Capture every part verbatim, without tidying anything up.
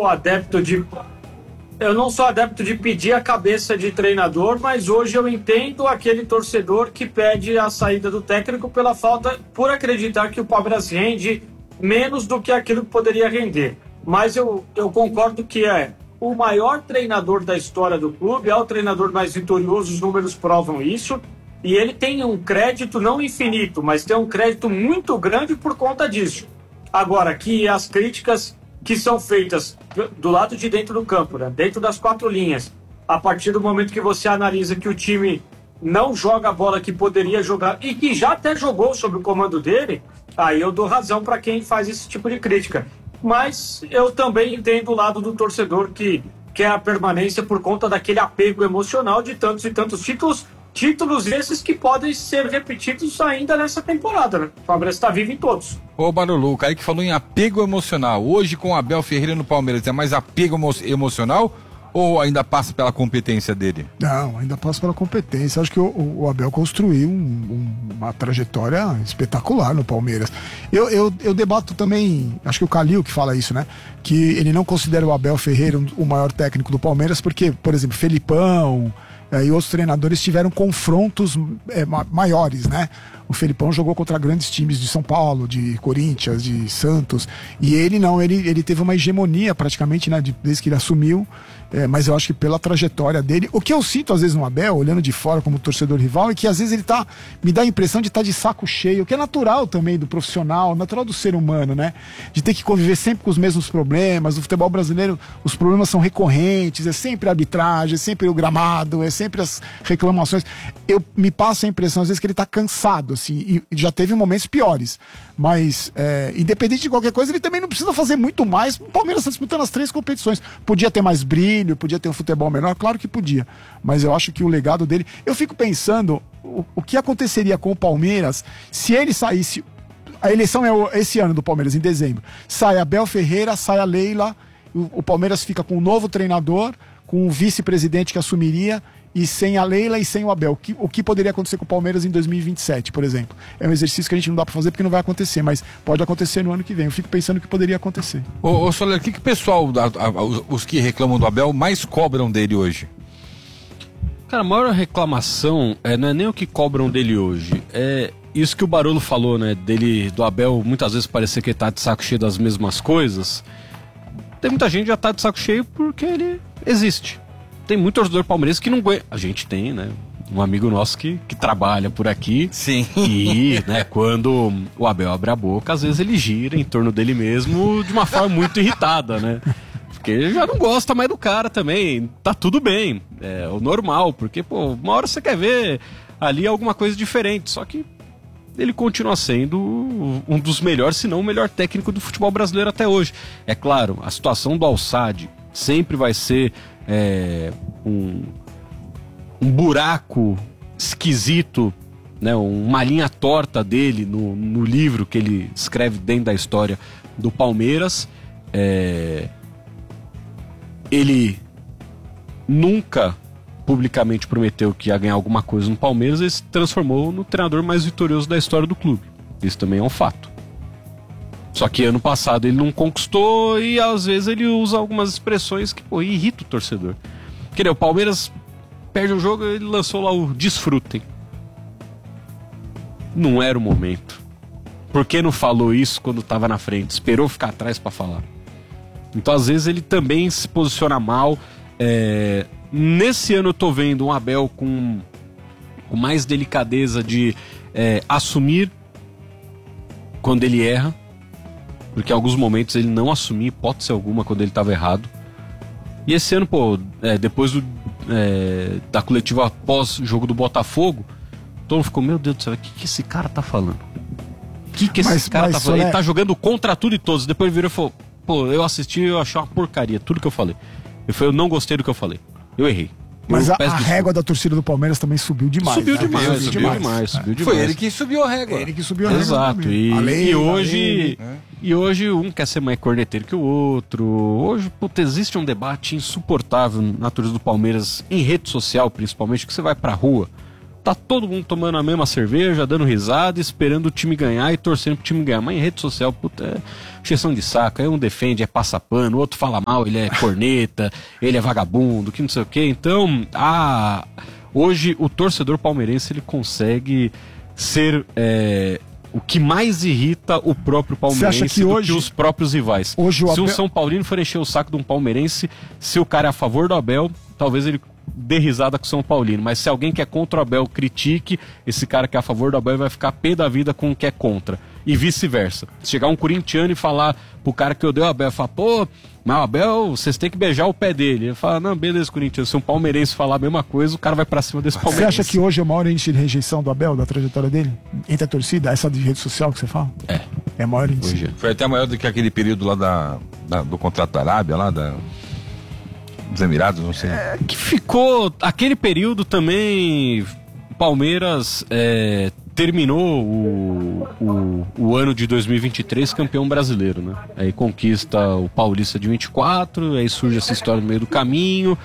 sou adepto de... Eu não sou adepto de pedir a cabeça de treinador, mas hoje eu entendo aquele torcedor que pede a saída do técnico pela falta, por acreditar que o Palmeiras rende menos do que aquilo que poderia render. Mas eu, eu concordo que é o maior treinador da história do clube, é o treinador mais vitorioso, os números provam isso, e ele tem um crédito não infinito, mas tem um crédito muito grande por conta disso. Agora, que as críticas que são feitas do lado de dentro do campo, né, dentro das quatro linhas, a partir do momento que você analisa que o time não joga a bola que poderia jogar e que já até jogou sob o comando dele, aí eu dou razão para quem faz esse tipo de crítica. Mas eu também entendo o lado do torcedor que quer a permanência por conta daquele apego emocional de tantos e tantos títulos, títulos esses que podem ser repetidos ainda nessa temporada, né? O Palmeiras está vivo em todos. Ô Barolo, o Kaique falou em apego emocional. Hoje com o Abel Ferreira no Palmeiras, é mais apego emo- emocional ou ainda passa pela competência dele? Não, ainda passa pela competência. Acho que o, o Abel construiu um, um, uma trajetória espetacular no Palmeiras. Eu, eu, eu debato também, acho que o Calil que fala isso, né? Que ele não considera o Abel Ferreira um, o maior técnico do Palmeiras, porque, por exemplo, Felipão é, e outros treinadores tiveram confrontos é, ma- maiores, né? O Felipão jogou contra grandes times de São Paulo, de Corinthians, de Santos, e ele não, ele, ele teve uma hegemonia praticamente, né, de, desde que ele assumiu, é, mas eu acho que pela trajetória dele, o que eu sinto às vezes no Abel, olhando de fora como torcedor rival, é que às vezes ele tá, me dá a impressão de estar tá de saco cheio, que é natural também do profissional, natural do ser humano, né, de ter que conviver sempre com os mesmos problemas. O futebol brasileiro, os problemas são recorrentes, é sempre a arbitragem, é sempre o gramado, é sempre as reclamações. Eu me passo a impressão às vezes que ele tá cansado, assim, e já teve momentos piores, mas é, independente de qualquer coisa, ele também não precisa fazer muito mais. O Palmeiras está disputando as três competições, podia ter mais brilho, podia ter um futebol melhor, claro que podia, mas eu acho que o legado dele, eu fico pensando o, o que aconteceria com o Palmeiras se ele saísse, a eleição é esse ano do Palmeiras, em dezembro, sai Abel Ferreira, sai a Leila, o, o Palmeiras fica com um novo treinador, com um vice-presidente que assumiria, e sem a Leila e sem o Abel. O que, o que poderia acontecer com o Palmeiras em dois mil e vinte e sete, por exemplo? É um exercício que a gente não dá para fazer porque não vai acontecer, mas pode acontecer no ano que vem. Eu fico pensando que poderia acontecer. Ô, ô Soler, o que, que o pessoal, a, a, os, os que reclamam do Abel, mais cobram dele hoje? Cara, a maior reclamação é, não é nem o que cobram dele hoje, é isso que o Barolo falou, né? Dele, do Abel, muitas vezes parecer que ele tá de saco cheio das mesmas coisas. Tem muita gente que já tá de saco cheio porque ele existe. Tem muito torcedor palmeirense que não aguenta. A gente tem, né? Um amigo nosso que, que trabalha por aqui. Sim. E, né, quando o Abel abre a boca, às vezes ele gira em torno dele mesmo de uma forma muito irritada, né? Porque ele já não gosta mais do cara também. Tá tudo bem. É o normal. Porque, pô, uma hora você quer ver ali alguma coisa diferente. Só que ele continua sendo um dos melhores, se não o melhor técnico do futebol brasileiro até hoje. É claro, a situação do Al-Sadd sempre vai ser é, um, um buraco esquisito, né, uma linha torta dele no, no livro que ele escreve dentro da história do Palmeiras. É, ele nunca publicamente prometeu que ia ganhar alguma coisa no Palmeiras e se transformou no treinador mais vitorioso da história do clube. Isso também é um fato. Só que ano passado ele não conquistou e às vezes ele usa algumas expressões que, pô, irrita o torcedor. Quer dizer, o Palmeiras perde um jogo e ele lançou lá o desfrutem. Não era o momento. Por que não falou isso quando estava na frente? Esperou ficar atrás para falar. Então às vezes ele também se posiciona mal. É... Nesse ano eu tô vendo um Abel com, com mais delicadeza de é, assumir quando ele erra. Porque em alguns momentos ele não assumia hipótese alguma quando ele estava errado. E esse ano, pô, é, depois do, é, da coletiva após o jogo do Botafogo, todo mundo ficou, meu Deus do céu, o que, que esse cara tá falando? O que, que esse mas, cara mas, tá falando? é... Ele tá jogando contra tudo e todos. Depois ele virou e falou, pô, eu assisti e eu achei uma porcaria, tudo que eu falei. Eu falei, eu não gostei do que eu falei. Eu errei. Mas eu a, a régua da torcida do Palmeiras também subiu demais. Subiu né? demais, subiu, subiu demais, demais, subiu Foi demais. ele que subiu a régua. Ele que subiu a régua. Exato. E, lei, e hoje lei, né? e hoje um quer ser mais corneteiro que o outro. Hoje, puta, existe um debate insuportável na torcida do Palmeiras, em rede social principalmente, que você vai pra rua, tá todo mundo tomando a mesma cerveja, dando risada, esperando o time ganhar e torcendo pro time ganhar. Mas em rede social, puta, é encheção de saco. Aí um defende, é passapano, o outro fala mal, ele é corneta, ele é vagabundo, que não sei o quê. Então, a... hoje o torcedor palmeirense ele consegue ser é, o que mais irrita o próprio palmeirense Você acha que do hoje, que os próprios rivais. Hoje o se um Abel... São Paulino for encher o saco de um palmeirense, se o cara é a favor do Abel, talvez ele dê risada com o São Paulino. Mas se alguém que é contra o Abel critique, esse cara que é a favor do Abel vai ficar pé da vida com o que é contra. E vice-versa. Se chegar um corintiano e falar pro cara que odeia o Abel, falar, pô, mas o Abel, vocês têm que beijar o pé dele. Ele fala, não, beleza, corintiano, se um palmeirense falar a mesma coisa, o cara vai pra cima desse palmeirense. Você acha que hoje é o maior índice de rejeição do Abel, da trajetória dele? Entre a torcida, essa de rede social que você fala? É. É maior índice. Hoje é. Foi até maior do que aquele período lá da, da- do contrato da Arábia, lá da, dos Emirados, não sei. É, que ficou, aquele período também, Palmeiras é, terminou o, o, o ano de dois mil e vinte e três campeão brasileiro, né? Aí conquista o Paulista de vinte e quatro, aí surge essa história no meio do caminho,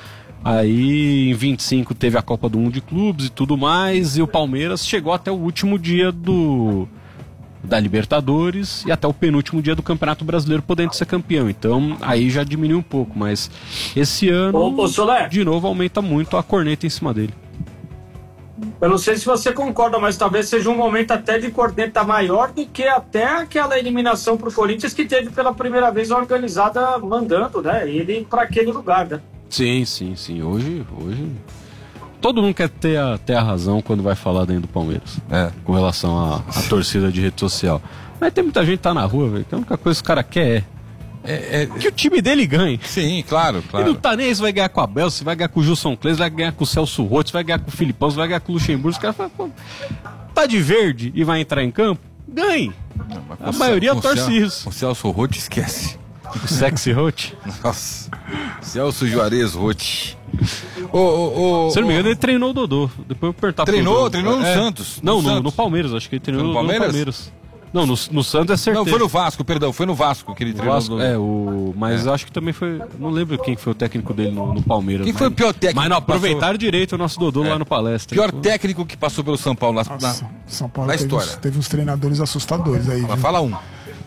aí em vinte e cinco teve a Copa do Mundo de Clubes e tudo mais, e o Palmeiras chegou até o último dia do... da Libertadores e até o penúltimo dia do Campeonato Brasileiro podendo ser campeão. Então aí já diminuiu um pouco, mas esse ano Ô, ô, Soler. de novo aumenta muito a corneta em cima dele. Eu não sei se você concorda, mas talvez seja um momento até de corneta maior do que até aquela eliminação pro Corinthians que teve pela primeira vez a organizada mandando, né? Ele para aquele lugar, né? Sim, sim, sim. Hoje, hoje todo mundo quer ter a, ter a razão quando vai falar dentro do Palmeiras. É. Com relação à à torcida de rede social. Mas tem muita gente que tá na rua, velho, que a única coisa que o cara quer é É, é- que o time dele ganhe. sim, claro, Ele claro. não tá nem aí se vai ganhar com o Abel, se vai ganhar com o Gilson Kleis, vai ganhar com o Celso Roth, se vai ganhar com o Filipão, se vai ganhar com o Luxemburgo. Os caras falam, pô, tá de verde e vai entrar em campo? Ganhe. Não, mas A com o maioria Cel- torce com o Cel- isso. O Celso Roth esquece. O sexy Roth. Nossa. Celso Juarez Roth. Ô, ô, ô, Se eu não me ô, engano, ele treinou o Dodô. Depois eu vou perguntar pro Treinou? Dodô. Treinou no É. Santos. Não, No no, Santos. no Palmeiras. Acho que ele treinou Foi no no Palmeiras? Palmeiras. Não, no, no Santos é certeza. Não, foi no Vasco, perdão, foi no Vasco que ele No treinou. Vasco, no- é, o, mas acho que também foi. Não lembro quem foi o técnico dele no, no Palmeiras. Quem mas- foi o pior técnico Mas não que passou? aproveitaram direito o nosso Dodô lá no palestra. Pior Então, técnico que passou pelo São Paulo na, Nossa, na- São Paulo na teve história. uns, teve uns treinadores assustadores aí. Mas Viu? fala um.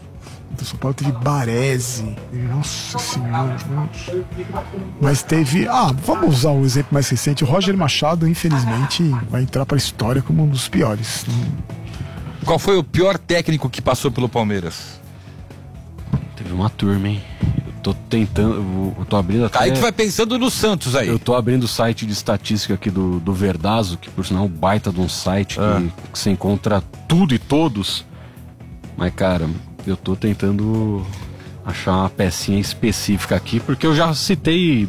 O São Paulo teve Baresi. Nossa senhora. Nossa. Mas teve. Ah, vamos usar o exemplo mais recente. O Roger Machado, infelizmente, vai entrar para a história como um dos piores. Qual foi o pior técnico que passou pelo Palmeiras? teve uma turma, hein? Eu tô tentando. Eu, eu tô abrindo até. Kaique vai pensando no Santos aí. Eu tô abrindo o site de estatística aqui do, do Verdazo, que por sinal é um baita de um site Ah. que, que você encontra tudo e todos. Mas, cara, eu tô tentando achar uma pecinha específica aqui, porque eu já citei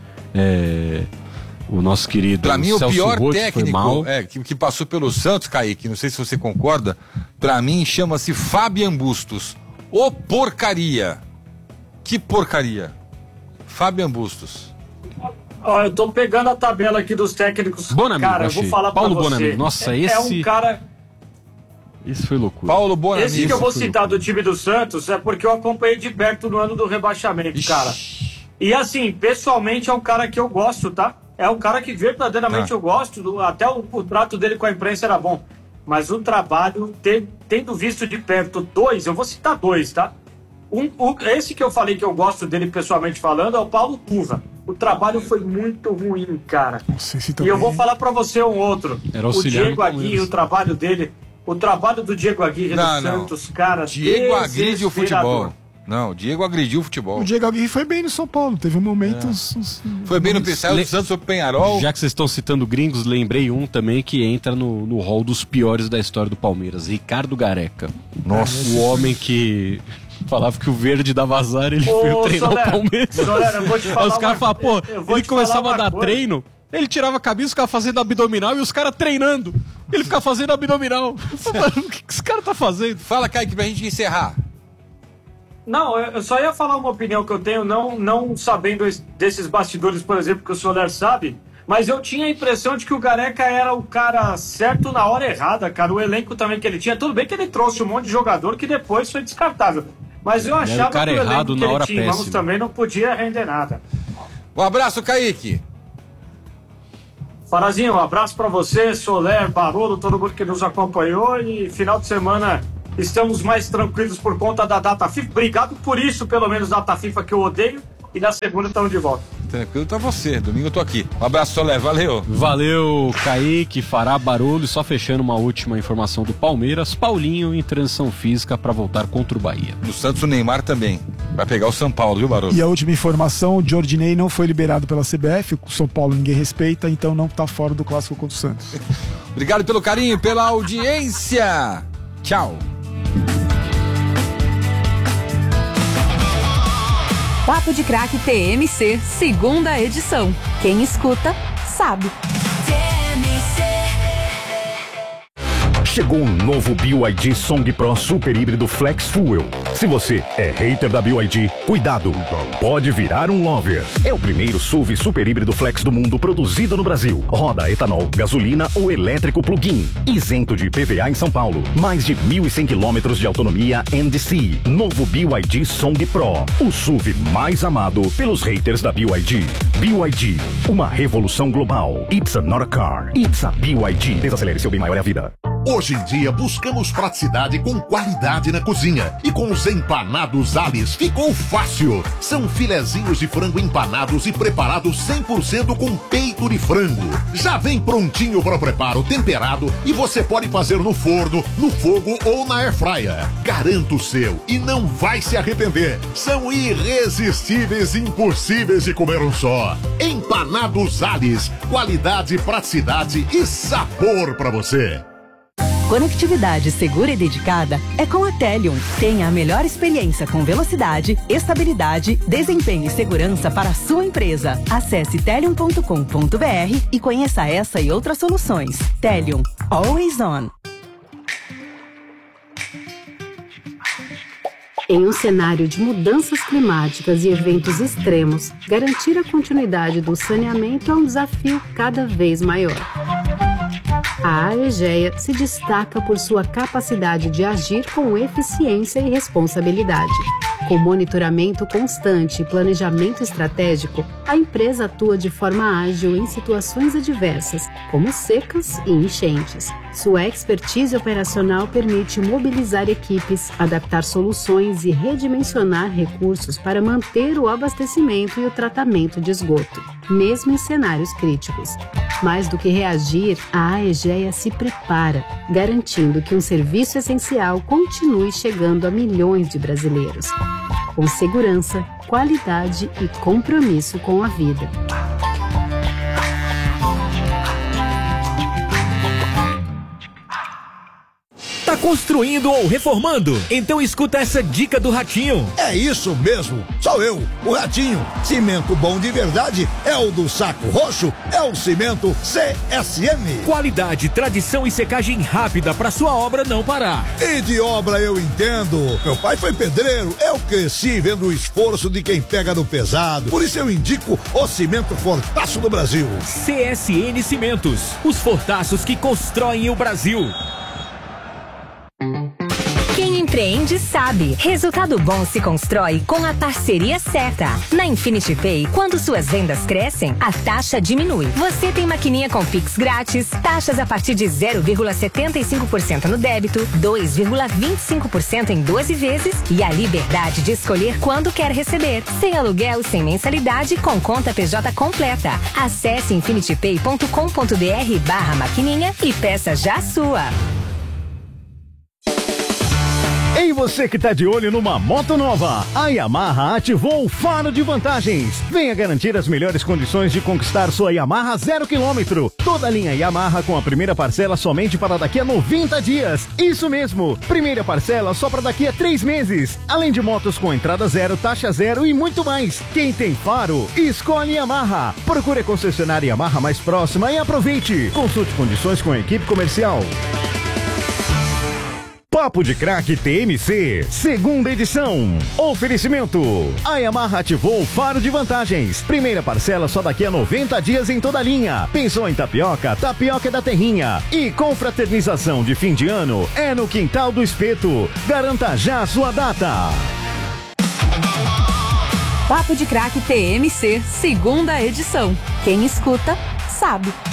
é, o nosso querido Pra mim, o Celso pior Roth, foi técnico mal. é, que, que passou pelo Santos, Kaique, não sei se você concorda, pra mim chama-se Fabian Bustos. Ô porcaria! Que porcaria! Fabian Bustos. Ó, eu tô pegando a tabela aqui dos técnicos. Bonamigo, cara, eu vou achei. falar Paulo pra você. Bonamigo. Nossa, é, esse- É um cara... Isso foi loucura. Paulo Bonamigo. Esse que eu vou foi citar do time do Santos é porque eu acompanhei de perto no ano do rebaixamento, Ixi. cara. E assim, pessoalmente é um cara que eu gosto, tá? É um cara que verdadeiramente Tá. eu gosto. do- Até o, o trato dele com a imprensa era bom. Mas o trabalho, te- tendo visto de perto dois, eu vou citar dois, tá? Um, o- esse que eu falei que eu gosto dele pessoalmente falando é o Paulo Turra. O trabalho foi muito ruim, cara. Nossa, esse E também. eu vou falar pra você um outro. Era O auxiliar Diego no Palmeiras. Aguirre, o trabalho dele. O trabalho do Diego Aguirre Não, do não. Santos, cara. Diego agride o desesperador. futebol. Não, Diego agrediu o futebol. O Diego Aguirre foi bem no São Paulo. Teve um momento. É. uns- uns- Foi bem no uns- Saiu do Le- Santos pro Penharol. Já que vocês estão citando gringos, lembrei um também que entra no, no hall dos piores da história do Palmeiras. Ricardo Gareca. Nossa. O homem que falava que o verde dava azar, ele Ô, foi treinar Soler, o Palmeiras. Soler, eu vou te falar Aí os caras uma- falavam, pô, eu vou ele te começava falar a dar uma coisa. treino, ele tirava a camisa, ficava fazendo abdominal e os caras treinando. Ele ficava fazendo abdominal. Eu falei, mano, o que que esse cara tá fazendo? Fala, Kaique, pra gente encerrar. Não, eu eu só ia falar uma opinião que eu tenho, não, não sabendo es- desses bastidores, por exemplo, que o Soler sabe, mas eu tinha a impressão de que o Gareca era o cara certo na hora errada, cara. O elenco também que ele tinha, tudo bem que ele trouxe um monte de jogador que depois foi descartável. Mas eu Ele era o achava cara que o elenco errado que na ele hora tinha, vamos, péssima. também não podia render nada. Um abraço, Kaique. Farazinho, um abraço para você, Soler, Barolo, todo mundo que nos acompanhou, e final de semana estamos mais tranquilos por conta da data FIFA. Obrigado por isso, pelo menos, data FIFA que eu odeio, e na segunda estamos de volta. Tranquilo tá você, domingo eu tô aqui. Um abraço, Soler, valeu. Valeu, Kaique, Fará, Barulho. Só fechando uma última informação do Palmeiras, Paulinho em transição física para voltar contra o Bahia. No Santos o Neymar também, vai pegar o São Paulo, viu, Barulho? E a última informação, o Jordinei não foi liberado pela C B F, o São Paulo ninguém respeita, então não tá fora do clássico contra o Santos. Obrigado pelo carinho, pela audiência. Tchau. Papo de Craque T M C, segunda edição. Quem escuta, sabe. Chegou um novo B Y D Song Pro Super Híbrido Flex Fuel. Se você é hater da B Y D, cuidado, pode virar um lover. É o primeiro S U V super híbrido flex do mundo produzido no Brasil. Roda etanol, gasolina ou elétrico plug-in. Isento de I P V A em São Paulo. Mais de mil e cem quilômetros de autonomia N D C. Novo B Y D Song Pro. O S U V mais amado pelos haters da B Y D. B Y D, uma revolução global. It's a not a car. It's a B Y D. Desacelere, seu bem maior é a vida. Hoje em dia buscamos praticidade com qualidade na cozinha. E com os empanados Alice ficou fácil. São filezinhos de frango empanados e preparados cem por cento com peito de frango. Já vem prontinho para o preparo, temperado, e você pode fazer no forno, no fogo ou na airfryer. Garanto o seu e não vai se arrepender. São irresistíveis e impossíveis de comer um só. Empanados Alice, qualidade, praticidade e sabor para você. Conectividade segura e dedicada é com a Telium. Tenha a melhor experiência com velocidade, estabilidade, desempenho e segurança para a sua empresa. Acesse telium ponto com ponto br e conheça essa e outras soluções. Telium, always on. Em um cenário de mudanças climáticas e eventos extremos, garantir a continuidade do saneamento é um desafio cada vez maior. A Aegea se destaca por sua capacidade de agir com eficiência e responsabilidade. Com monitoramento constante e planejamento estratégico, a empresa atua de forma ágil em situações adversas, como secas e enchentes. Sua expertise operacional permite mobilizar equipes, adaptar soluções e redimensionar recursos para manter o abastecimento e o tratamento de esgoto, mesmo em cenários críticos. Mais do que reagir, a Aegea se prepara, garantindo que um serviço essencial continue chegando a milhões de brasileiros, com segurança, qualidade e compromisso com a vida. Tá construindo ou reformando? Então escuta essa dica do Ratinho. É isso mesmo, sou eu, o Ratinho. Cimento bom de verdade é o do Saco Roxo, é o cimento C S M. Qualidade, tradição e secagem rápida para sua obra não parar. E de obra eu entendo. Meu pai foi pedreiro, eu cresci vendo o esforço de quem pega no pesado. Por isso eu indico o cimento Fortaço do Brasil. C S N Cimentos, os fortaços que constroem o Brasil. Quem empreende sabe. Resultado bom se constrói com a parceria certa. Na Infinity Pay, quando suas vendas crescem, a taxa diminui. Você tem maquininha com Pix grátis, taxas a partir de zero vírgula setenta e cinco por cento no débito, dois vírgula vinte e cinco por cento em doze vezes e a liberdade de escolher quando quer receber. Sem aluguel, sem mensalidade, com conta P J completa. Acesse infinitypay ponto com ponto br barra maquininha e peça já a sua. Ei, você que tá de olho numa moto nova, a Yamaha ativou o faro de vantagens. Venha garantir as melhores condições de conquistar sua Yamaha zero quilômetro. Toda a linha Yamaha com a primeira parcela somente para daqui a noventa dias. Isso mesmo, primeira parcela só para daqui a três meses. Além de motos com entrada zero, taxa zero e muito mais. Quem tem faro, escolhe Yamaha. Procure a concessionária Yamaha mais próxima e aproveite. Consulte condições com a equipe comercial. Papo de Craque T M C, segunda edição. Oferecimento. A Yamaha ativou o faro de vantagens. Primeira parcela só daqui a noventa dias em toda a linha. Pensou em tapioca? Tapioca da Terrinha. E confraternização de fim de ano é no Quintal do Espeto. Garanta já a sua data. Papo de Craque T M C, segunda edição. Quem escuta, sabe.